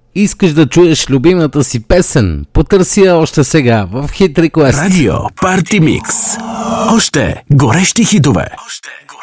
Искаш да чуеш любимата си песен? Потърси я още сега в Hit Request. Радио Парти Микс. Още горещи хитове.